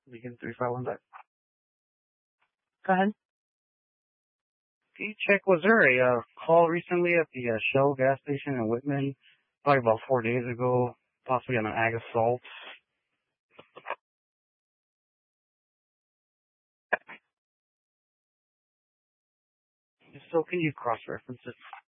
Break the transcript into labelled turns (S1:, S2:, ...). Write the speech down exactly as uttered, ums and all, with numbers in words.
S1: Beacon three five one back.
S2: Go ahead.
S1: Can you check, was there a uh, call recently at the uh, Shell gas station in Whitman, probably about four days ago, possibly on an ag assault? If so, can you cross-reference it?